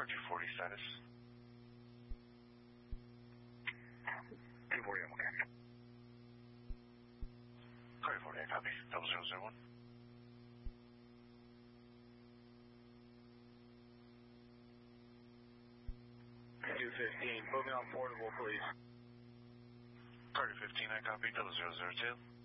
240 status. 240, I'm okay. Carrier 48, copy. 0001. 215, put me on portable, please. Carrier 15, I copy. 0002.